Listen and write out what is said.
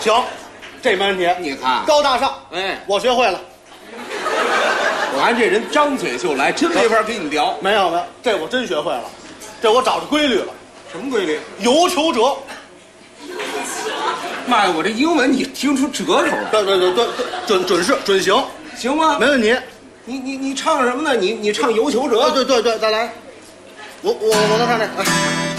行，这没问题。 你看， 高大上， 哎， 我学会了。 俺这人张嘴就来，真没法跟你聊。 没有，这我真学会了，这我找着规律了。 什么规律？ 有求者。 妈呀，我这英文你听出折头了？ 对，准行， 行吗？ 没问题。 你唱什么呢？你唱《有求者》？ 对，再来。我能唱这。哎。